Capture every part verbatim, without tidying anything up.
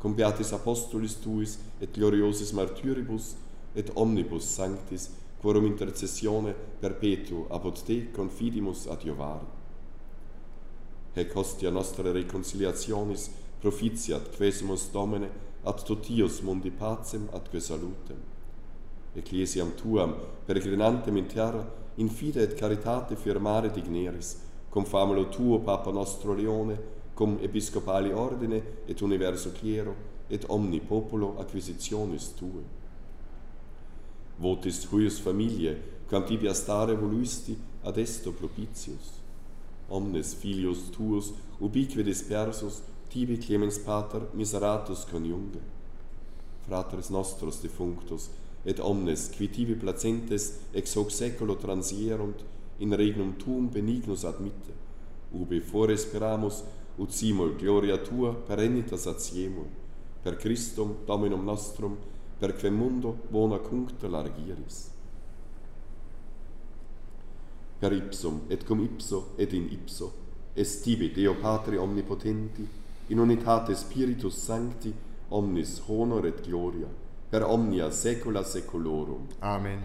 cum beatis apostolis tuis et gloriosis martyribus et omnibus sanctis, quorum intercessione perpetuo apud te confidimus adiovari. Hec hostia nostra reconciliationis propitiat quesumus Domine ad totius mundi pacem atque salutem. Ecclesiam tuam peregrinantem in terra in fide et caritate firmare digneris, cum famulo tuo Papa nostro Leone, cum episcopali ordine et universo clero et omni populo acquisitionis tue. Votis huius familiae, quam tibi astare voluisti ad esto propitius. Omnes filius tuus ubique dispersus tibi clemens pater miseratus coniunge. Fratres nostros defunctus et omnes qui tibi placentes ex hoc seculo transierunt in regnum tuum benignus admitte, ubi fore speramus ut simul gloria tua perennitas atiemur, per Christum Dominum nostrum, per quem mundo bona cuncta largiris. Per ipsum et cum ipso et in ipso, est tibi Deo Patri omnipotenti, in unitate Spiritus Sancti, omnis honor et gloria, per omnia saecula saeculorum. Amen.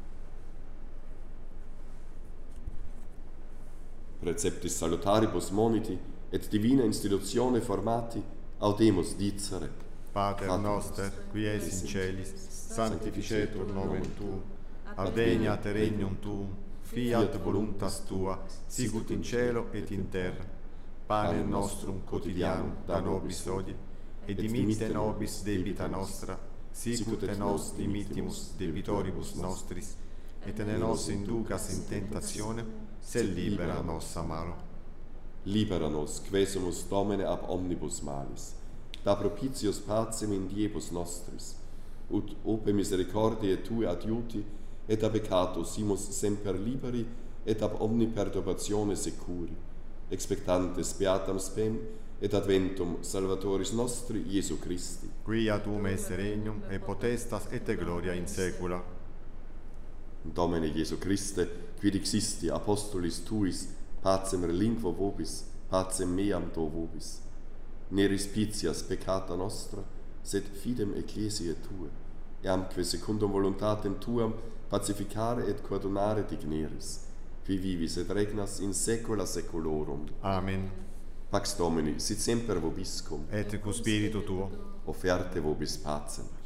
Preceptis salutaribus moniti et divina institutione formati, audemus dicere. Pater noster, qui es in celis, sanctificetur nomen tuum, adveniat regnum tuum, fiat voluntas tua, sicut in cielo et in terra. Panem nostrum quotidianum da nobis hodie, et dimitte nobis debita nostra, sicut et nos dimittimus debitoribus nostris, et ne nos inducas in tentationem, sed libera nos a malo. Libera nos, quesumus Domine ab omnibus malis, da propitius pacem in diebus nostris, ut ope misericordiae tue adiuti, et ab peccato simus semper liberi, et ab omni perturbatione securi, expectantes beatam spem, et adventum Salvatoris nostri Iesu Christi. Quia tuum est regnum, et potestas et gloria in saecula. Domine Iesu Christe, quid existi apostolis tuis, pacem relinquo vobis, pacem meam do vobis. Ne respicias peccata nostra, sed fidem ecclesiae tue, eamque secundum voluntatem tuam pacificare et coordonare digneris, qui vivis et regnas in saecula saeculorum. Amen. Pax Domini, sit semper vobiscum, Et cu spiritu tuo. offerte vobis pacem.